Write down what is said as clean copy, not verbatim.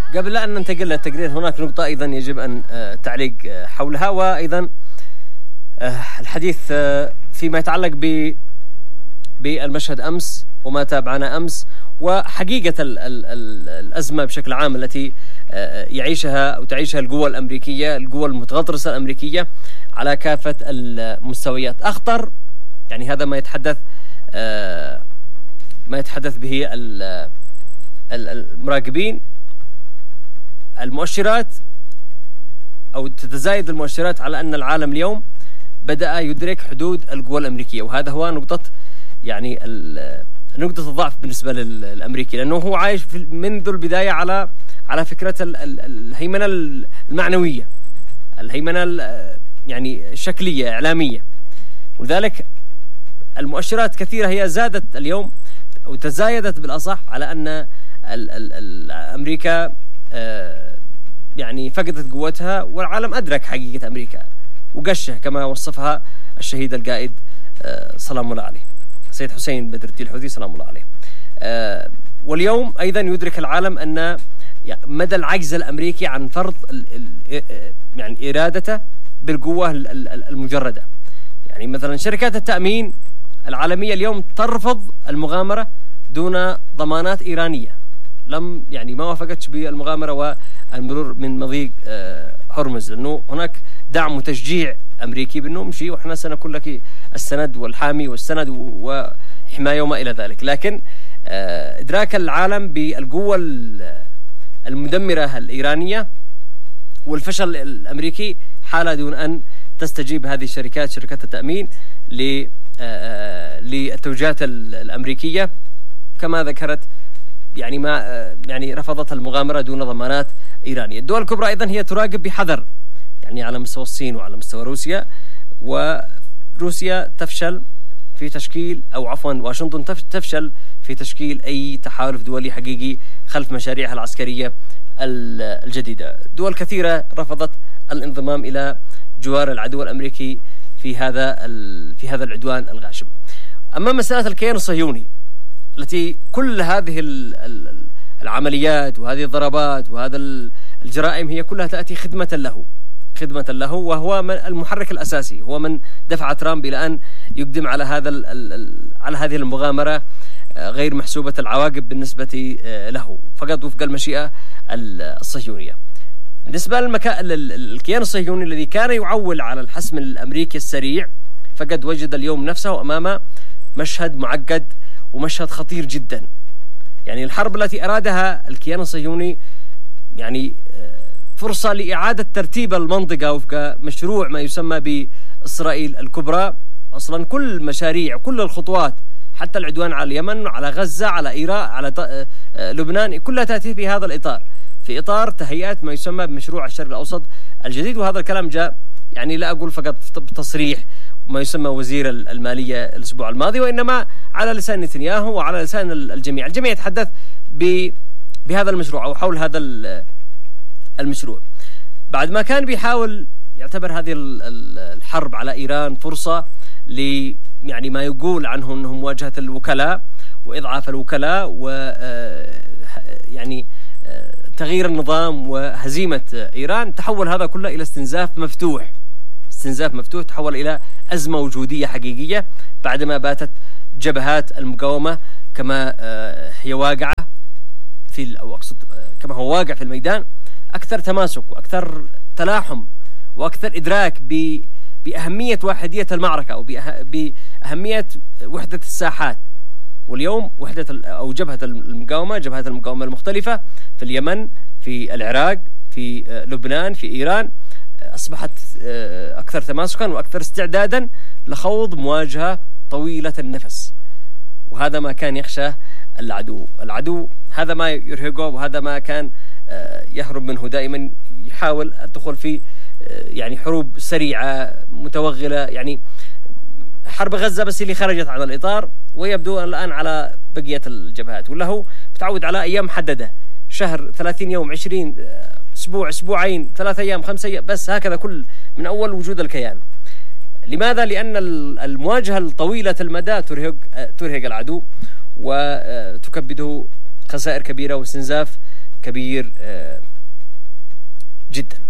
قبل أن ننتقل للتقرير هناك نقطة أيضا يجب أن تعليق حولها، وأيضا الحديث فيما يتعلق بالمشهد أمس وما تابعنا أمس، وحقيقة الأزمة بشكل عام التي يعيشها أو تعيشها القوى الأمريكية، القوى المتغطرسة الأمريكية على كافة المستويات. أخطر يعني هذا ما يتحدث به المراقبين، المؤشرات أو تتزايد المؤشرات على أن العالم اليوم بدأ يدرك حدود القوى الأمريكية، وهذا هو نقطة يعني نقطة الضعف بالنسبة للأمريكي، لأنه هو عايش منذ البداية على فكرة الهيمنة المعنوية، الهيمنة يعني الشكلية إعلامية، ولذلك المؤشرات كثيرة هي زادت اليوم أو تزايدت بالأصح على أن أمريكا يعني فقدت قوتها، والعالم أدرك حقيقة أمريكا وقشه كما وصفها الشهيد القائد سلام الله عليه سيد حسين بدر الدين الحوثي سلام الله عليه. واليوم أيضا يدرك العالم أن مدى العجز الأمريكي عن فرض يعني إرادته بالقوة المجردة. يعني مثلا شركات التأمين العالمية اليوم ترفض المغامرة دون ضمانات إيرانية، يعني ما وافقتش بالمغامرة والمرور من مضيق هرمز، لأنه هناك دعم وتشجيع أمريكي بأنه امشي وإحنا سنكون لك السند والحامي والسند وحماية وما إلى ذلك. لكن إدراك العالم بالقوة المدمرة الإيرانية والفشل الأمريكي حالة دون أن تستجيب هذه الشركات، شركات التأمين للتوجيهات الأمريكية كما ذكرت، يعني رفضت المغامرة دون ضمانات إيرانية. الدول الكبرى أيضا هي تراقب بحذر، يعني على مستوى الصين وعلى مستوى روسيا، وروسيا تفشل في تشكيل أو عفوا واشنطن تفشل في تشكيل أي تحالف دولي حقيقي خلف مشاريعها العسكرية الجديدة. دول كثيرة رفضت الانضمام إلى جوار العدو الأمريكي في هذا العدوان الغاشم. أما مسألة الكيان الصهيوني التي كل هذه العمليات وهذه الضربات وهذا الجرائم هي كلها تأتي خدمة له، وهو المحرك الأساسي، هو من دفع ترامب إلى أن يقدم على هذه المغامرة غير محسوبة العواقب بالنسبة له، فقط وفق المشيئة الصهيونية. بالنسبة للكيان الصهيوني الذي كان يعول على الحسم الأمريكي السريع، فقد وجد اليوم نفسه أمام مشهد معقد ومشهد خطير جدا. يعني الحرب التي أرادها الكيان الصهيوني يعني فرصة لإعادة ترتيب المنطقة وفق مشروع ما يسمى بإسرائيل الكبرى. أصلا كل مشاريع كل الخطوات حتى العدوان على اليمن على غزة على إيران على لبنان كلها تأتي في هذا الإطار، في إطار تهيئة ما يسمى بمشروع الشرق الأوسط الجديد. وهذا الكلام جاء يعني لا أقول فقط بتصريح ما يسمى وزير المالية الأسبوع الماضي، وإنما على لسان نتنياهو وعلى لسان الجميع يتحدث بهذا المشروع أو حول هذا المشروع، بعد ما كان بيحاول يعتبر هذه الحرب على إيران فرصة يعني ما يقول عنه أنه مواجهة الوكلاء وإضعاف الوكلاء يعني تغيير النظام وهزيمة إيران. تحول هذا كله إلى استنزاف مفتوح تحول إلى أزمة وجودية حقيقية بعدما باتت جبهات المقاومة كما هي واقعة كما هو واقع في الميدان أكثر تماسك وأكثر تلاحم وأكثر إدراك بأهمية وحدية المعركة أو بأهمية وحدة الساحات. واليوم جبهات المقاومة المختلفة في اليمن، في العراق، في لبنان، في إيران أصبحت أكثر تماسكا وأكثر استعدادا لخوض مواجهة طويلة النفس، وهذا ما كان يخشى العدو هذا ما يرهقه، وهذا ما كان يهرب منه دائما، يحاول الدخول في يعني حروب سريعة متوغلة، يعني حرب غزة بس اللي خرجت عن الإطار، ويبدو الآن على بقية الجبهات، ولا هو بتعود على أيام محددة، شهر 30 يوم 20 أسبوع أسبوعين 3 أيام 5 أيام بس، هكذا كل من أول وجود الكيان. لماذا؟ لأن المواجهة الطويلة المدى ترهق العدو وتكبده خسائر كبيرة واستنزاف كبير جدا.